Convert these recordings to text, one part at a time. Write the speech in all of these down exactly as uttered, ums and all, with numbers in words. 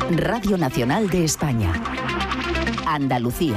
Radio Nacional de España. Andalucía.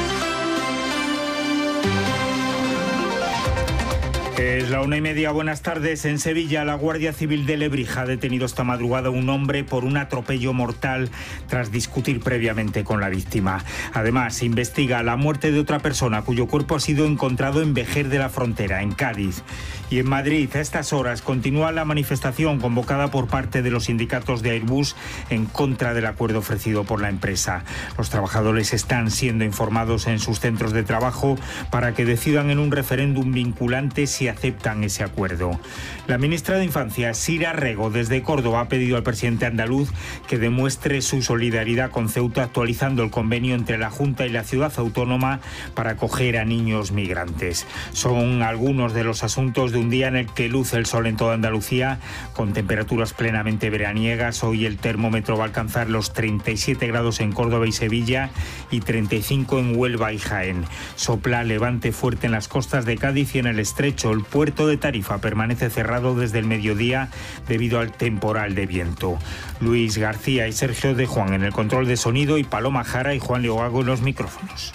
Es la una y media, buenas tardes. En Sevilla, la Guardia Civil de Lebrija ha detenido esta madrugada a un hombre por un atropello mortal tras discutir previamente con la víctima. Además, se investiga la muerte de otra persona cuyo cuerpo ha sido encontrado en Vejer de la Frontera, en Cádiz. Y en Madrid, a estas horas, continúa la manifestación convocada por parte de los sindicatos de Airbus en contra del acuerdo ofrecido por la empresa. Los trabajadores están siendo informados en sus centros de trabajo para que decidan en un referéndum vinculante si aceptan ese acuerdo. La ministra de Infancia, Sira Rego, desde Córdoba, ha pedido al presidente andaluz que demuestre su solidaridad con Ceuta actualizando el convenio entre la Junta y la ciudad autónoma para acoger a niños migrantes. Son algunos de los asuntos de un día en el que luce el sol en toda Andalucía, con temperaturas plenamente veraniegas. Hoy el termómetro va a alcanzar los treinta y siete grados en Córdoba y Sevilla y treinta y cinco en Huelva y Jaén. Sopla levante fuerte en las costas de Cádiz y en el estrecho. El puerto de Tarifa permanece cerrado desde el mediodía debido al temporal de viento. Luis García y Sergio de Juan en el control de sonido y Paloma Jara y Juan Leogago en los micrófonos.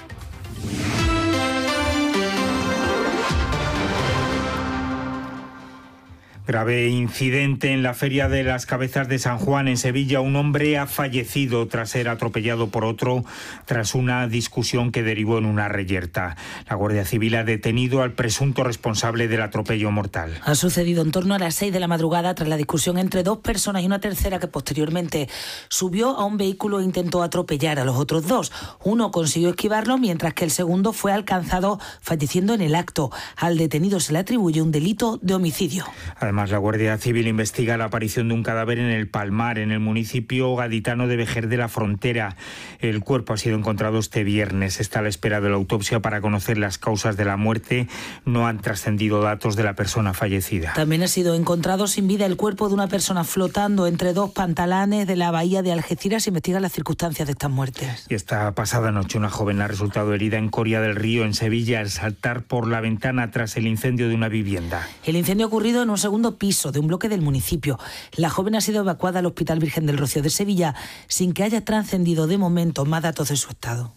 Grave incidente en la Feria de las Cabezas de San Juan en Sevilla. Un hombre ha fallecido tras ser atropellado por otro tras una discusión que derivó en una reyerta. La Guardia Civil ha detenido al presunto responsable del atropello mortal. Ha sucedido en torno a las seis de la madrugada tras la discusión entre dos personas y una tercera que posteriormente subió a un vehículo e intentó atropellar a los otros dos. Uno consiguió esquivarlo mientras que el segundo fue alcanzado falleciendo en el acto. Al detenido se le atribuye un delito de homicidio. Además, Además, la Guardia Civil investiga la aparición de un cadáver en el Palmar, en el municipio gaditano de Vejer de la Frontera. El cuerpo ha sido encontrado este viernes. Está a la espera de la autopsia para conocer las causas de la muerte. No han trascendido datos de la persona fallecida. También ha sido encontrado sin vida el cuerpo de una persona flotando entre dos pantalanes de la bahía de Algeciras. Se investigan las circunstancias de estas muertes. Y esta pasada noche una joven ha resultado herida en Coria del Río, en Sevilla, al saltar por la ventana tras el incendio de una vivienda. El incendio ha ocurrido en un segundo piso de un bloque del municipio. La joven ha sido evacuada al Hospital Virgen del Rocío de Sevilla sin que haya trascendido de momento más datos de su estado.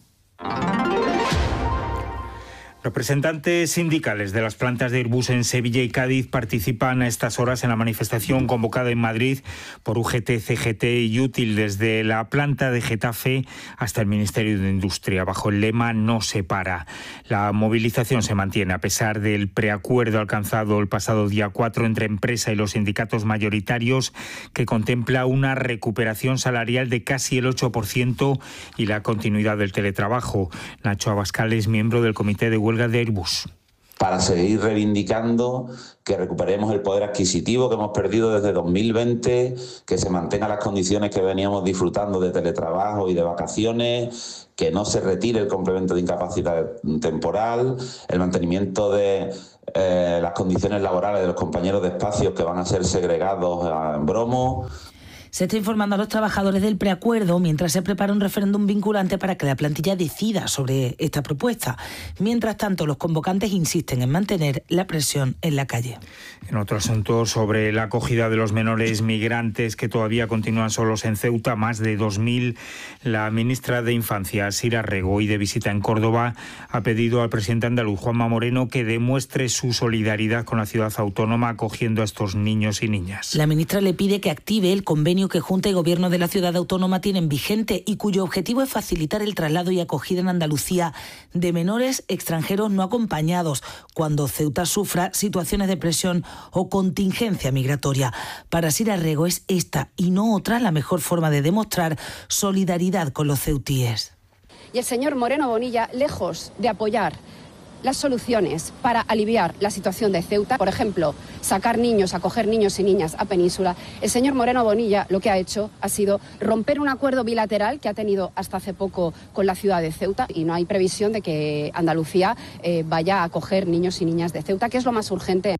Representantes sindicales de las plantas de Airbus en Sevilla y Cádiz participan a estas horas en la manifestación convocada en Madrid por U G T, C G T y Útil desde la planta de Getafe hasta el Ministerio de Industria, bajo el lema No se para. La movilización se mantiene a pesar del preacuerdo alcanzado el pasado día cuatro entre empresa y los sindicatos mayoritarios, que contempla una recuperación salarial de casi el ocho por ciento y la continuidad del teletrabajo. Nacho Abascal es miembro del comité de huelga de Airbus. Para seguir reivindicando que recuperemos el poder adquisitivo que hemos perdido desde dos mil veinte, que se mantengan las condiciones que veníamos disfrutando de teletrabajo y de vacaciones, que no se retire el complemento de incapacidad temporal, el mantenimiento de eh, las condiciones laborales de los compañeros de espacios que van a ser segregados en Bromo. Se está informando a los trabajadores del preacuerdo mientras se prepara un referéndum vinculante para que la plantilla decida sobre esta propuesta. Mientras tanto, los convocantes insisten en mantener la presión en la calle. En otro asunto, sobre la acogida de los menores migrantes que todavía continúan solos en Ceuta, más de dos mil, la ministra de Infancia, Sira Rego, y de visita en Córdoba, ha pedido al presidente andaluz, Juanma Moreno, que demuestre su solidaridad con la ciudad autónoma acogiendo a estos niños y niñas. La ministra le pide que active el convenio que Junta y Gobierno de la ciudad autónoma tienen vigente y cuyo objetivo es facilitar el traslado y acogida en Andalucía de menores extranjeros no acompañados cuando Ceuta sufra situaciones de presión o contingencia migratoria. Para Sira Rego es esta y no otra la mejor forma de demostrar solidaridad con los ceutíes. Y el señor Moreno Bonilla, lejos de apoyar las soluciones para aliviar la situación de Ceuta, por ejemplo, sacar niños, acoger niños y niñas a Península, el señor Moreno Bonilla lo que ha hecho ha sido romper un acuerdo bilateral que ha tenido hasta hace poco con la ciudad de Ceuta, y no hay previsión de que Andalucía eh, vaya a acoger niños y niñas de Ceuta, que es lo más urgente.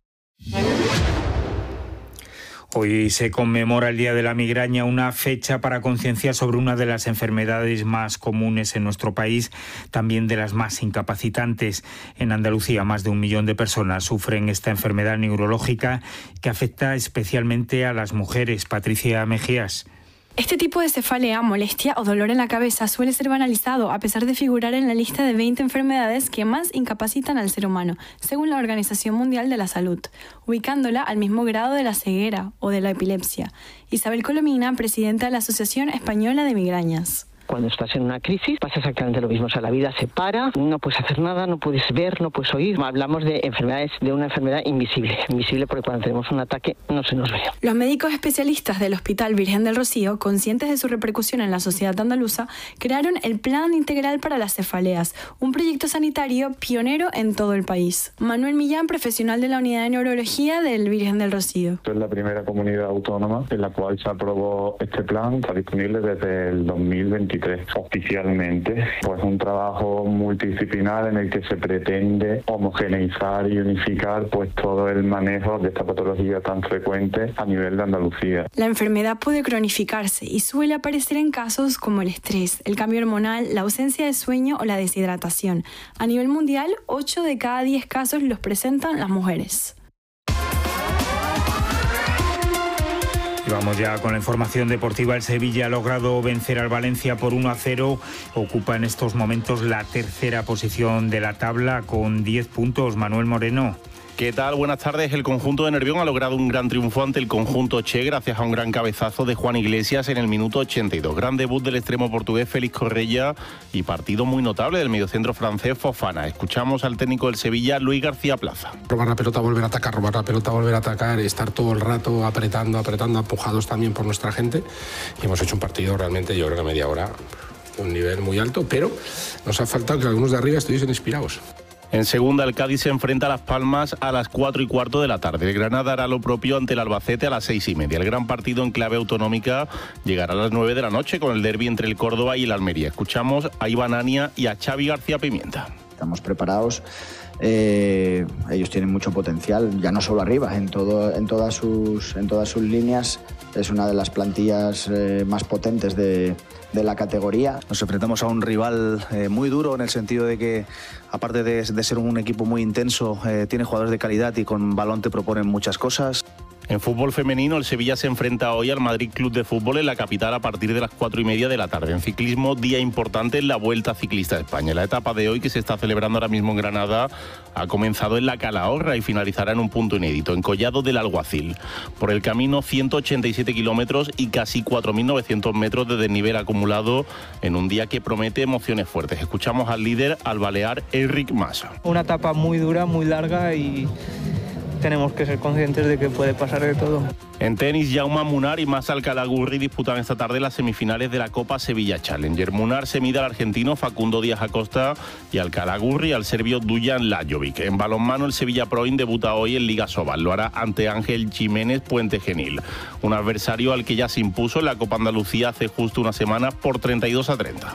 Hoy se conmemora el Día de la Migraña, una fecha para concienciar sobre una de las enfermedades más comunes en nuestro país, también de las más incapacitantes. En Andalucía, más de un millón de personas sufren esta enfermedad neurológica que afecta especialmente a las mujeres. Patricia Mejías. Este tipo de cefalea, molestia o dolor en la cabeza suele ser banalizado a pesar de figurar en la lista de veinte enfermedades que más incapacitan al ser humano, según la Organización Mundial de la Salud, ubicándola al mismo grado de la ceguera o de la epilepsia. Isabel Colomina, presidenta de la Asociación Española de Migrañas. Cuando estás en una crisis pasa exactamente lo mismo, o sea, la vida se para, no puedes hacer nada, no puedes ver, no puedes oír. Hablamos de enfermedades, de una enfermedad invisible, invisible porque cuando tenemos un ataque no se nos ve. Los médicos especialistas del Hospital Virgen del Rocío, conscientes de su repercusión en la sociedad andaluza, crearon el Plan Integral para las Cefaleas, un proyecto sanitario pionero en todo el país. Manuel Millán, profesional de la Unidad de Neurología del Virgen del Rocío. Es la primera comunidad autónoma en la cual se aprobó este plan, está disponible desde el dos mil veintitrés. Oficialmente, pues un trabajo multidisciplinar en el que se pretende homogeneizar y unificar pues todo el manejo de esta patología tan frecuente a nivel de Andalucía. La enfermedad puede cronificarse y suele aparecer en casos como el estrés, el cambio hormonal, la ausencia de sueño o la deshidratación. A nivel mundial, ocho de cada diez casos los presentan las mujeres. Vamos ya con la información deportiva. El Sevilla ha logrado vencer al Valencia por uno a cero. Ocupa en estos momentos la tercera posición de la tabla con diez puntos. Manuel Moreno. ¿Qué tal? Buenas tardes. El conjunto de Nervión ha logrado un gran triunfo ante el conjunto Che gracias a un gran cabezazo de Juan Iglesias en el minuto ochenta y dos. Gran debut del extremo portugués Félix Correia y partido muy notable del mediocentro francés Fofana. Escuchamos al técnico del Sevilla, Luis García Plaza. Robar la pelota, volver a atacar, robar la pelota, volver a atacar, estar todo el rato apretando, apretando, empujados también por nuestra gente. Y hemos hecho un partido realmente, yo creo que media hora, un nivel muy alto, pero nos ha faltado que algunos de arriba estuviesen inspirados. En segunda, el Cádiz se enfrenta a Las Palmas a las cuatro y cuarto de la tarde. El Granada hará lo propio ante el Albacete a las seis y media. El gran partido en clave autonómica llegará a las nueve de la noche con el derbi entre el Córdoba y el Almería. Escuchamos a Iván Ania y a Xavi García Pimienta. Estamos preparados. Eh, ellos tienen mucho potencial, ya no solo arriba, en, todo, en, todas, sus, en todas sus líneas. Es una de las plantillas eh, más potentes de, de la categoría. Nos enfrentamos a un rival eh, muy duro en el sentido de que, aparte de, de ser un equipo muy intenso, eh, tiene jugadores de calidad y con balón te proponen muchas cosas. En fútbol femenino, el Sevilla se enfrenta hoy al Madrid Club de Fútbol en la capital a partir de las cuatro y media de la tarde. En ciclismo, día importante en la Vuelta Ciclista de España. La etapa de hoy, que se está celebrando ahora mismo en Granada, ha comenzado en la Calahorra y finalizará en un punto inédito, en Collado del Alguacil. Por el camino, ciento ochenta y siete kilómetros y casi cuatro mil novecientos metros de desnivel acumulado en un día que promete emociones fuertes. Escuchamos al líder, al balear Enric Mas. Una etapa muy dura, muy larga y tenemos que ser conscientes de que puede pasar de todo. En tenis, Jaume Munar y Masal Calagurri disputan esta tarde las semifinales de la Copa Sevilla Challenger. Munar se mide al argentino Facundo Díaz Acosta y al Calagurri al serbio Dujan Lajovic. En balonmano, el Sevilla Proin debuta hoy en Liga Sobal. Lo hará ante Ángel Jiménez Puente Genil, un adversario al que ya se impuso en la Copa Andalucía hace justo una semana por treinta y dos a treinta.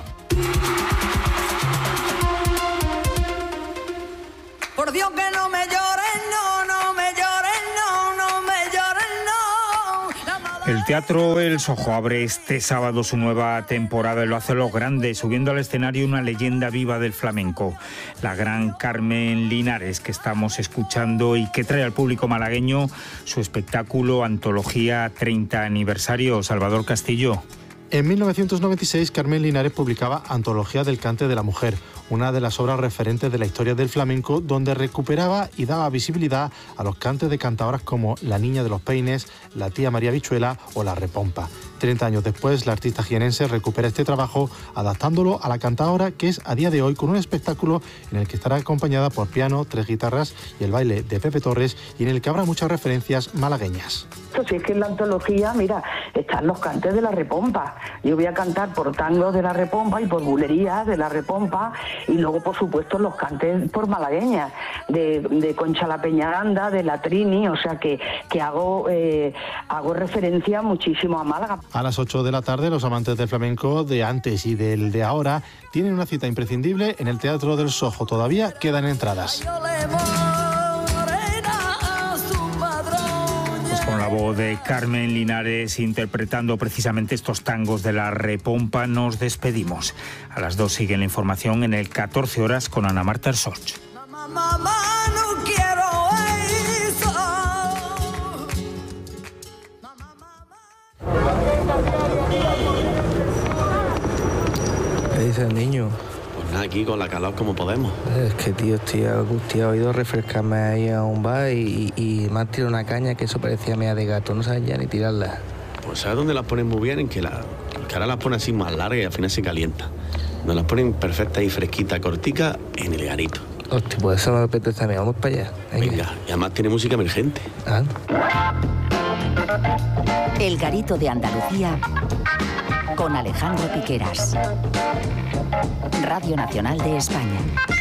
Por Dios que no me llores, no, no me llores, no, no me llores, no. El Teatro El Sojo abre este sábado su nueva temporada y lo hace a lo grande, subiendo al escenario una leyenda viva del flamenco, la gran Carmen Linares, que estamos escuchando y que trae al público malagueño su espectáculo Antología treinta aniversario. Salvador Castillo. En mil novecientos noventa y seis, Carmen Linares publicaba Antología del cante de la mujer, una de las obras referentes de la historia del flamenco, donde recuperaba y daba visibilidad a los cantes de cantadoras como La Niña de los Peines, La Tía María Bichuela o La Repompa. Treinta años después, la artista jienense recupera este trabajo adaptándolo a la cantadora, que es a día de hoy con un espectáculo en el que estará acompañada por piano, tres guitarras y el baile de Pepe Torres, y en el que habrá muchas referencias malagueñas. Si es que en la antología, mira, están los cantes de la Repompa. Yo voy a cantar por tangos de la Repompa y por bulerías de la Repompa, y luego, por supuesto, los cantes por malagueñas, de, de Concha la Peñaranda, de la Trini, o sea que, que hago, eh, hago referencia muchísimo a Málaga. A las ocho de la tarde, los amantes del flamenco de antes y del de ahora tienen una cita imprescindible en el Teatro del Sojo. Todavía quedan entradas. Con la voz de Carmen Linares interpretando precisamente estos tangos de la Repompa, nos despedimos. A las dos sigue la información en el catorce horas con Ana Marta Ersoch. Mamá, no quiero eso. apetece al niño? Pues nada, aquí con la calor como podemos. Es que, tío, estoy angustiado. He ido a refrescarme ahí a un bar y, y, y me han tirado una caña que eso parecía mea de gato. No sabes ya ni tirarla. Pues ¿sabes dónde las ponen muy bien? En que, la, que ahora las ponen así más largas y al final se calienta. Nos las ponen perfectas y fresquitas, corticas, en el garito. Hostia, pues eso me apetece a mí. Vamos para allá. Venga. Venga, y además tiene música emergente. ¿Ah? El Garito de Andalucía con Alejandro Piqueras. Radio Nacional de España.